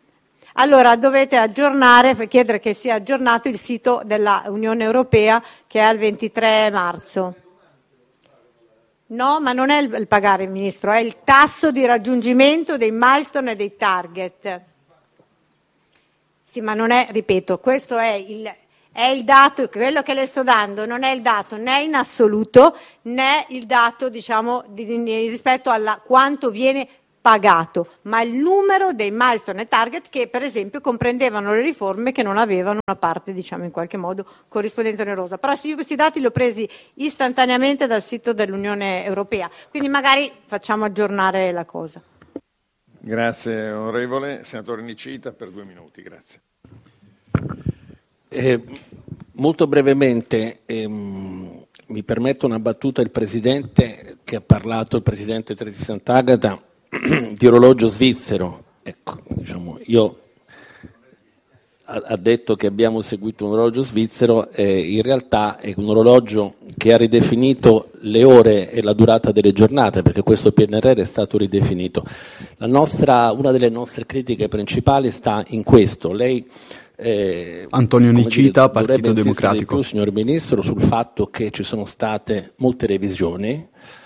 Allora dovete aggiornare, chiedere che sia aggiornato il sito della Unione Europea che è al ventitré marzo. No, ma non è il, il pagare, Ministro, è il tasso di raggiungimento dei milestone e dei target. Sì, ma non è, ripeto, questo è il, è il dato, quello che le sto dando non è il dato né in assoluto né il dato, diciamo, di, di, rispetto a quanto viene pagato, ma il numero dei milestone e target che per esempio comprendevano le riforme che non avevano una parte, diciamo, in qualche modo corrispondente onerosa. Però io questi dati li ho presi istantaneamente dal sito dell'Unione Europea, quindi magari facciamo aggiornare la cosa. Grazie onorevole. Senatore Nicita per due minuti, grazie. Eh, molto brevemente, ehm, mi permetto una battuta il Presidente che ha parlato, il Presidente Terzi Sant'Agata, di orologio svizzero. Ecco, diciamo, io ha, ha detto che abbiamo seguito un orologio svizzero, eh, in realtà è un orologio che ha ridefinito le ore e la durata delle giornate, perché questo P N R R è stato ridefinito. La nostra, una delle nostre critiche principali sta in questo. Lei Eh, Antonio Nicita, dire, Partito Democratico. Di più, signor Ministro, sul fatto che ci sono state molte revisioni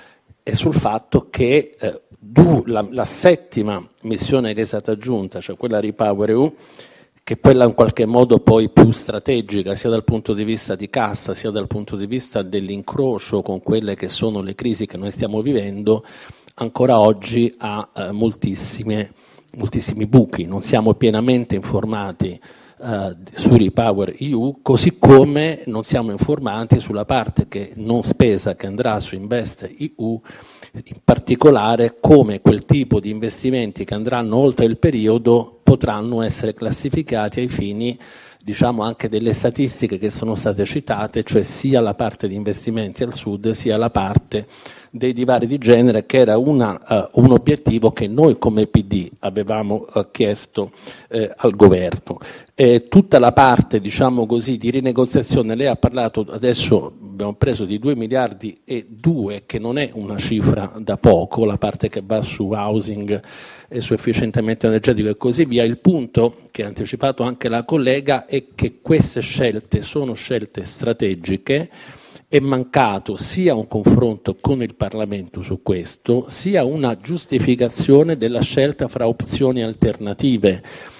e sul fatto che eh, du, la, la settima missione che è stata aggiunta, cioè quella Repower E U, che è quella in qualche modo poi più strategica sia dal punto di vista di cassa sia dal punto di vista dell'incrocio con quelle che sono le crisi che noi stiamo vivendo, ancora oggi ha eh, moltissime, moltissimi buchi, non siamo pienamente informati Uh, su Repower E U, così come non siamo informati sulla parte che non spesa che andrà su Invest E U, in particolare come quel tipo di investimenti che andranno oltre il periodo potranno essere classificati ai fini, diciamo, anche delle statistiche che sono state citate, cioè sia la parte di investimenti al sud sia la parte dei divari di genere, che era una, uh, un obiettivo che noi come P D avevamo uh, chiesto uh, al governo. E tutta la parte, diciamo così, di rinegoziazione, lei ha parlato, adesso abbiamo preso di due miliardi e due, che non è una cifra da poco, la parte che va su housing e su efficientamento energetico e così via. Il punto che ha anticipato anche la collega è che queste scelte sono scelte strategiche. È mancato sia un confronto con il Parlamento su questo, sia una giustificazione della scelta fra opzioni alternative.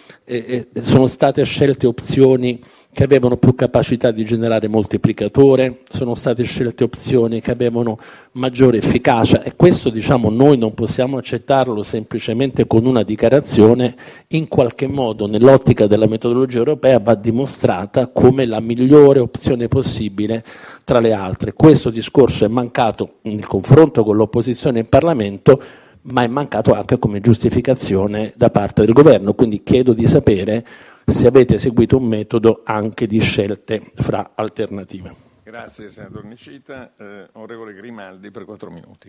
Eh, eh, sono state scelte opzioni che avevano più capacità di generare moltiplicatore, sono state scelte opzioni che avevano maggiore efficacia e questo, diciamo, noi non possiamo accettarlo semplicemente con una dichiarazione. In qualche modo nell'ottica della metodologia europea va dimostrata come la migliore opzione possibile tra le altre. Questo discorso è mancato nel confronto con l'opposizione in Parlamento, ma è mancato anche come giustificazione da parte del governo, quindi chiedo di sapere se avete seguito un metodo anche di scelte fra alternative. Grazie senatore Nicita. Eh, onorevole Grimaldi per quattro minuti.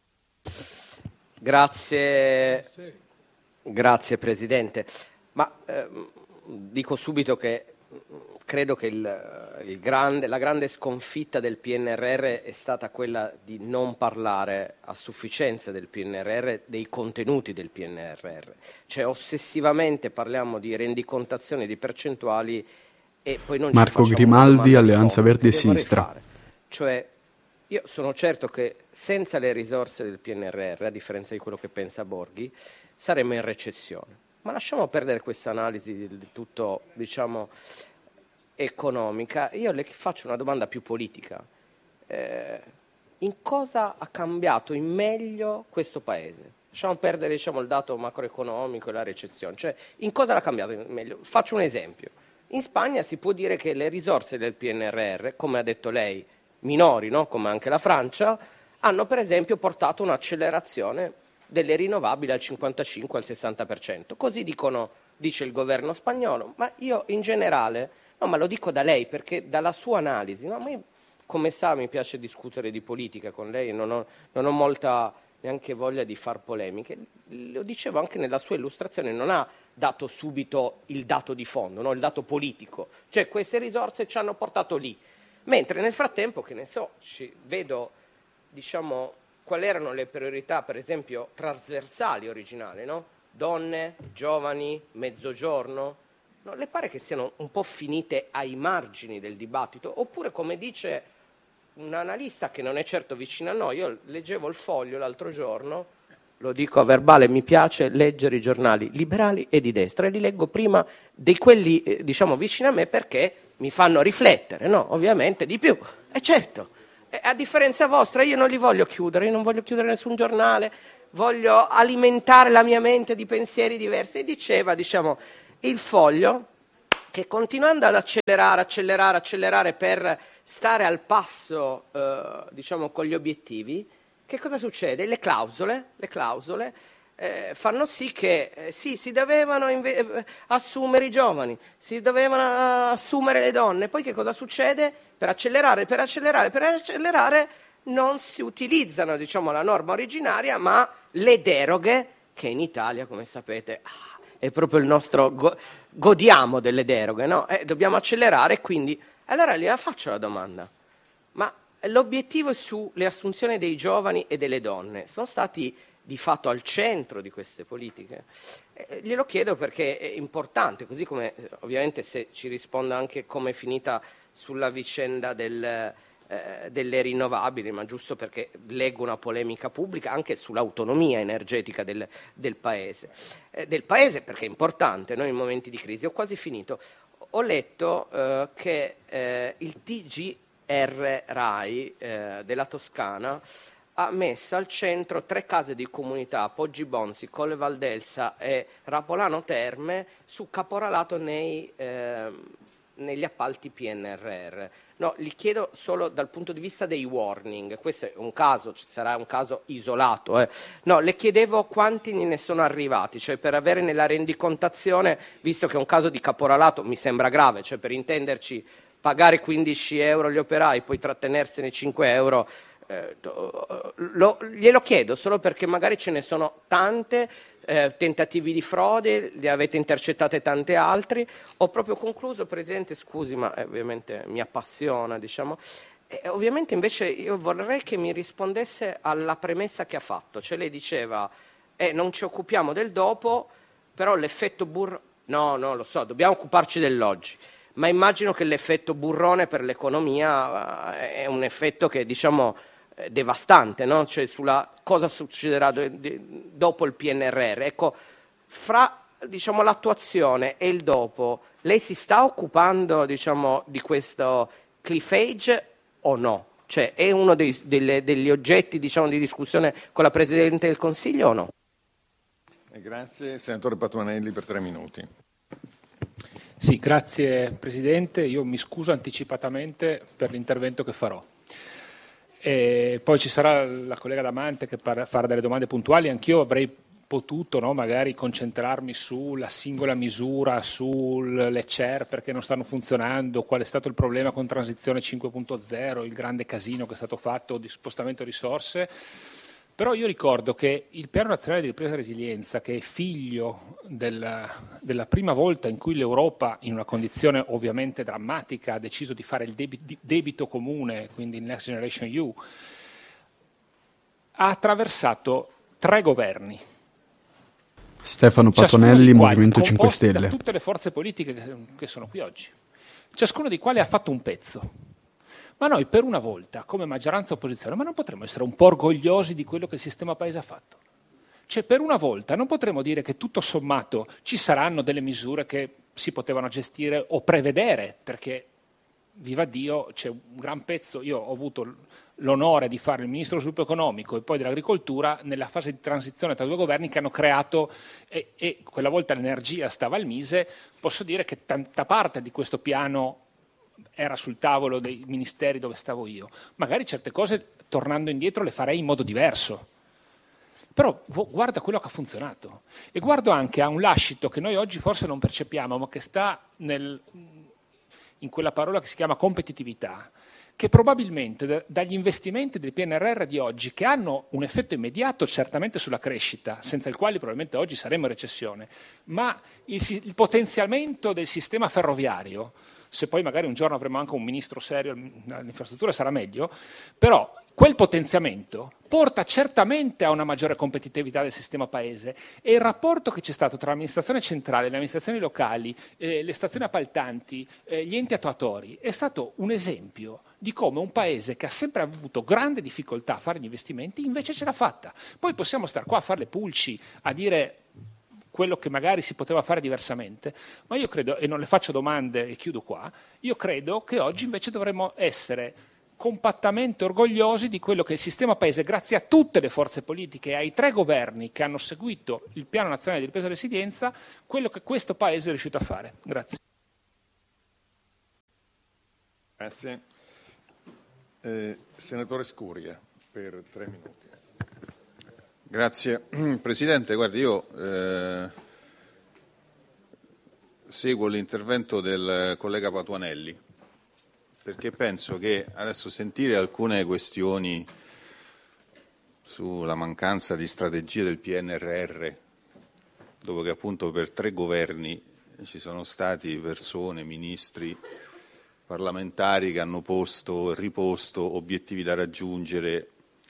Grazie, grazie Presidente. Ma eh, dico subito che credo che il, il grande, la grande sconfitta del P N R R è stata quella di non parlare a sufficienza del P N R R, dei contenuti del P N R R. Cioè ossessivamente parliamo di rendicontazione di percentuali e poi non Marco ci Grimaldi, Alleanza Verdi e Sinistra. Cioè io sono certo che senza le risorse del P N R R, a differenza di quello che pensa Borghi, saremmo in recessione. Ma lasciamo perdere questa analisi di tutto, diciamo, economica. Io le faccio una domanda più politica. Eh, in cosa ha cambiato in meglio questo Paese? Lasciamo perdere, diciamo, il dato macroeconomico e la recessione. Cioè, in cosa l'ha cambiato in meglio? Faccio un esempio. In Spagna si può dire che le risorse del P N R R, come ha detto lei, minori, no? Come anche la Francia, hanno per esempio portato un'accelerazione delle rinnovabili al cinquantacinque al sessanta per cento. Così dicono, dice il governo spagnolo. Ma io in generale, no, ma lo dico da lei perché dalla sua analisi, no, ma come sa mi piace discutere di politica con lei, non ho, non ho molta neanche voglia di far polemiche. Lo dicevo anche nella sua illustrazione, non ha dato subito il dato di fondo, no? Il dato politico, cioè queste risorse ci hanno portato lì, mentre nel frattempo, che ne so, ci vedo, diciamo, quali erano le priorità, per esempio, trasversali originali, no? Donne, giovani, mezzogiorno, no? Le pare che siano un po' finite ai margini del dibattito, oppure come dice un analista che non è certo vicino a noi. Io leggevo il Foglio l'altro giorno, lo dico a verbale, mi piace leggere i giornali liberali e di destra, e li leggo prima di quelli eh, diciamo vicini a me, perché mi fanno riflettere, no? Ovviamente di più, e certo, e a differenza vostra io non li voglio chiudere, io non voglio chiudere nessun giornale, voglio alimentare la mia mente di pensieri diversi. E diceva, diciamo, il Foglio, che continuando ad accelerare, accelerare, accelerare per stare al passo, eh, diciamo, con gli obiettivi, che cosa succede? Le clausole, le clausole eh, fanno sì che eh, sì, si dovevano inve- assumere i giovani, si dovevano assumere le donne. Poi che cosa succede? Per accelerare, per accelerare, per accelerare non si utilizzano, diciamo, la norma originaria, ma le deroghe, che in Italia, come sapete, ah, è proprio il nostro... Go- godiamo delle deroghe, no? Eh, dobbiamo accelerare, quindi... Allora gliela faccio la domanda. Ma l'obiettivo è sulle assunzioni dei giovani e delle donne. Sono stati di fatto al centro di queste politiche? Eh, glielo chiedo perché è importante, così come ovviamente se ci risponda anche come è finita sulla vicenda del, eh, delle rinnovabili, ma giusto perché leggo una polemica pubblica anche sull'autonomia energetica del, del Paese. Eh, del Paese perché è importante, no? In momenti di crisi. Ho quasi finito. Ho letto eh, che eh, il T G R RAI eh, della Toscana ha messo al centro tre case di comunità, Poggi Bonzi, Colle Valdelsa e Rapolano Terme, su caporalato nei, eh, negli appalti P N R R. No, li chiedo solo dal punto di vista dei warning, questo è un caso, sarà un caso isolato. Eh. No, le chiedevo quanti ne sono arrivati, cioè per avere nella rendicontazione, visto che è un caso di caporalato, mi sembra grave, cioè per intenderci pagare quindici euro gli operai, poi trattenersene cinque euro, eh, lo, glielo chiedo solo perché magari ce ne sono tante, eh, tentativi di frode, li avete intercettate tante altri. Ho proprio concluso, Presidente, scusi, ma eh, ovviamente mi appassiona, diciamo. E ovviamente invece io vorrei che mi rispondesse alla premessa che ha fatto, cioè lei diceva eh, non ci occupiamo del dopo, però l'effetto burro, no, no, lo so, dobbiamo occuparci dell'oggi. Ma immagino che l'effetto burrone per l'economia uh, è un effetto che, diciamo, è devastante, no? Cioè sulla cosa succederà do- de- dopo il P N R R. Ecco, fra, diciamo, l'attuazione e il dopo, lei si sta occupando, diciamo, di questo cliff edge o no? Cioè, è uno dei, delle, degli oggetti, diciamo, di discussione con la Presidente del Consiglio o no? Grazie. Senatore Patuanelli per tre minuti. Sì, grazie Presidente. Io mi scuso anticipatamente per l'intervento che farò. E poi ci sarà la collega Damante che farà delle domande puntuali. Anch'io avrei potuto, no, magari concentrarmi sulla singola misura, sulle C E R perché non stanno funzionando, qual è stato il problema con Transizione cinque punto zero, il grande casino che è stato fatto di spostamento risorse. Però io ricordo che il Piano Nazionale di Ripresa e Resilienza, che è figlio della, della prima volta in cui l'Europa, in una condizione ovviamente drammatica, ha deciso di fare il debito, debito comune, quindi il Next Generation E U, ha attraversato tre governi. Stefano Patuanelli, Movimento cinque Stelle. Da tutte le forze politiche che, che sono qui oggi, ciascuno di quali ha fatto un pezzo. Ma noi per una volta, come maggioranza opposizione, ma non potremmo essere un po' orgogliosi di quello che il sistema Paese ha fatto? Cioè per una volta non potremmo dire che tutto sommato ci saranno delle misure che si potevano gestire o prevedere, perché viva Dio c'è un gran pezzo, io ho avuto l'onore di fare il Ministro dello Sviluppo Economico e poi dell'Agricoltura nella fase di transizione tra due governi che hanno creato, e, e quella volta l'energia stava al Mise, posso dire che tanta parte di questo piano era sul tavolo dei ministeri dove stavo io. Magari certe cose, tornando indietro, le farei in modo diverso. Però guarda quello che ha funzionato. E guardo anche a un lascito che noi oggi forse non percepiamo, ma che sta nel, in quella parola che si chiama competitività, che probabilmente dagli investimenti del P N R R di oggi, che hanno un effetto immediato certamente sulla crescita, senza il quale probabilmente oggi saremmo in recessione, ma il, il potenziamento del sistema ferroviario se poi magari un giorno avremo anche un ministro serio all'infrastruttura sarà meglio, però quel potenziamento porta certamente a una maggiore competitività del sistema paese e il rapporto che c'è stato tra l'amministrazione centrale, le amministrazioni locali, eh, le stazioni appaltanti, eh, gli enti attuatori è stato un esempio di come un paese che ha sempre avuto grande difficoltà a fare gli investimenti invece ce l'ha fatta. Poi possiamo stare qua a fare le pulci, a dire quello che magari si poteva fare diversamente, ma io credo, e non le faccio domande e chiudo qua, io credo che oggi invece dovremmo essere compattamente orgogliosi di quello che il sistema paese, grazie a tutte le forze politiche e ai tre governi che hanno seguito il Piano Nazionale di Ripresa e Resilienza, quello che questo paese è riuscito a fare. Grazie. Grazie. Eh, senatore Scuria, per tre minuti. Grazie Presidente. Guardi, io eh, seguo l'intervento del collega Patuanelli, perché penso che adesso sentire alcune questioni sulla mancanza di strategie del P N R R, dove che appunto per tre governi ci sono stati persone, ministri, parlamentari che hanno posto e riposto obiettivi da raggiungere,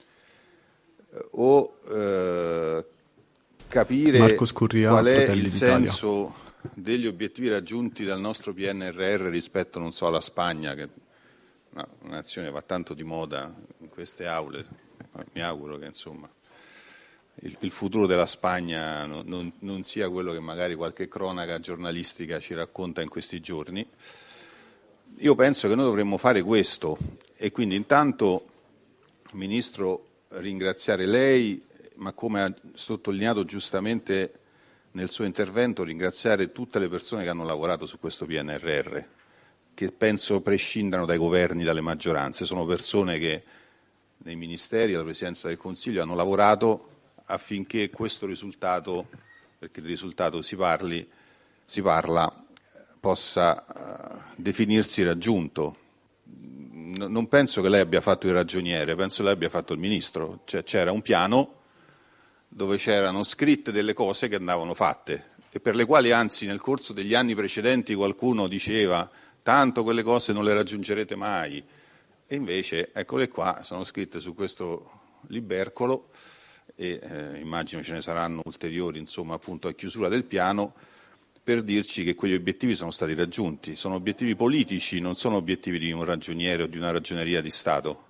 o eh, capire Marco Scurria, qual è Fratelli il d'Italia. senso degli obiettivi raggiunti dal nostro P N R R rispetto, non so, alla Spagna, che è una nazione che va tanto di moda in queste aule. Mi auguro che insomma il, il futuro della Spagna non, non, non sia quello che magari qualche cronaca giornalistica ci racconta in questi giorni. Io penso che noi dovremmo fare questo e quindi intanto, Ministro, ringraziare lei, ma come ha sottolineato giustamente nel suo intervento, ringraziare tutte le persone che hanno lavorato su questo P N R R, che penso prescindano dai governi, dalle maggioranze. Sono persone che nei ministeri, alla Presidenza del Consiglio, hanno lavorato affinché questo risultato, perché di risultato si parli, si parla, possa uh, definirsi raggiunto. Non penso che lei abbia fatto il ragioniere, penso che lei abbia fatto il Ministro. Cioè, c'era un piano dove c'erano scritte delle cose che andavano fatte e per le quali anzi nel corso degli anni precedenti qualcuno diceva tanto quelle cose non le raggiungerete mai, e invece eccole qua, sono scritte su questo libercolo e eh, immagino ce ne saranno ulteriori, insomma, appunto a chiusura del piano, per dirci che quegli obiettivi sono stati raggiunti. Sono obiettivi politici, non sono obiettivi di un ragioniere o di una ragioneria di Stato.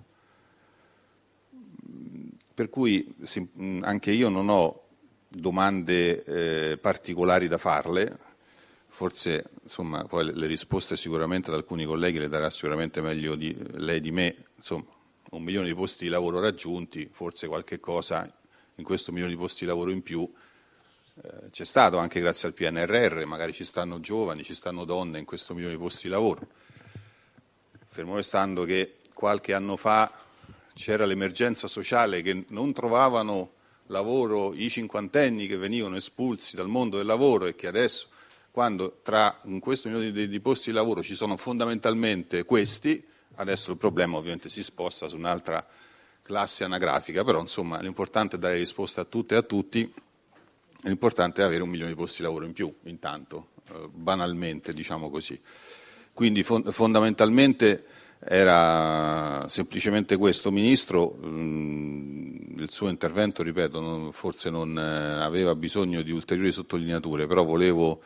Per cui anche io non ho domande eh, particolari da farle, forse insomma, poi le risposte sicuramente ad alcuni colleghi le darà sicuramente meglio di, lei di me, insomma, un milione di posti di lavoro raggiunti, forse qualche cosa in questo milione di posti di lavoro in più Eh, c'è stato anche grazie al P N R R, magari ci stanno giovani, ci stanno donne in questo milione di posti di lavoro. Fermo restando che qualche anno fa c'era l'emergenza sociale che non trovavano lavoro i cinquantenni che venivano espulsi dal mondo del lavoro e che adesso, quando tra in questo milione di, di posti di lavoro ci sono fondamentalmente questi, adesso il problema ovviamente si sposta su un'altra classe anagrafica, però insomma l'importante è dare risposta a tutte e a tutti. L'importante è avere un milione di posti di lavoro in più, intanto, eh, banalmente, diciamo così. Quindi fond- fondamentalmente era semplicemente questo. Ministro, mh, il suo intervento, ripeto, non, forse non eh, aveva bisogno di ulteriori sottolineature, però volevo,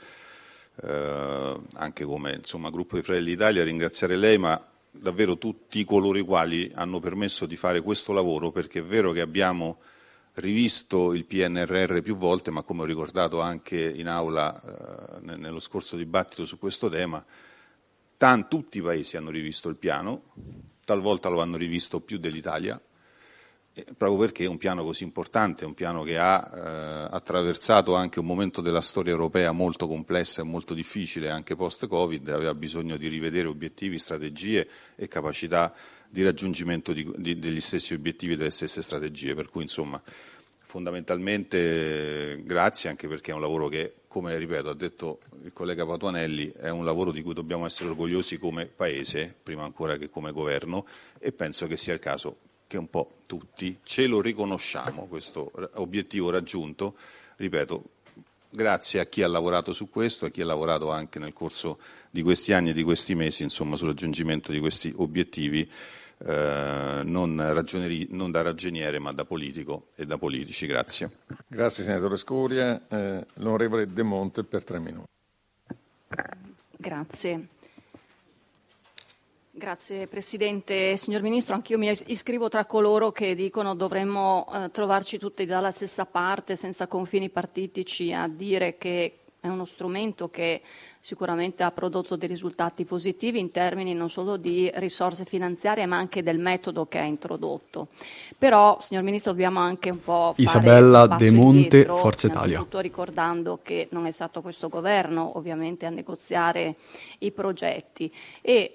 eh, anche come insomma, gruppo di Fratelli d'Italia, ringraziare lei, ma davvero tutti coloro i quali hanno permesso di fare questo lavoro, perché è vero che abbiamo rivisto il P N R R più volte, ma come ho ricordato anche in aula eh, nello scorso dibattito su questo tema, tan, tutti i paesi hanno rivisto il piano, talvolta lo hanno rivisto più dell'Italia, eh, proprio perché è un piano così importante, è un piano che ha eh, attraversato anche un momento della storia europea molto complessa e molto difficile, anche post-Covid, aveva bisogno di rivedere obiettivi, strategie e capacità di raggiungimento di, di, degli stessi obiettivi e delle stesse strategie, per cui insomma fondamentalmente eh, grazie, anche perché è un lavoro che, come ripeto, ha detto il collega Patuanelli, è un lavoro di cui dobbiamo essere orgogliosi come Paese, prima ancora che come Governo, e penso che sia il caso che un po' tutti ce lo riconosciamo, questo obiettivo raggiunto, ripeto, grazie a chi ha lavorato su questo, a chi ha lavorato anche nel corso di questi anni e di questi mesi, insomma, sul raggiungimento di questi obiettivi, eh, non, ragionieri, non da ragioniere ma da politico e da politici. Grazie. Grazie senatore Scuria. Eh, l'onorevole De Monte per tre minuti. Grazie. Grazie Presidente. Signor Ministro, anch'io mi iscrivo tra coloro che dicono dovremmo eh, trovarci tutti dalla stessa parte, senza confini partitici, a dire che è uno strumento che sicuramente ha prodotto dei risultati positivi in termini non solo di risorse finanziarie ma anche del metodo che ha introdotto. Però, signor Ministro, dobbiamo anche un po' fare Isabella un passo De Monte, indietro, Forza Italia. innanzitutto ricordando che non è stato questo governo ovviamente a negoziare i progetti e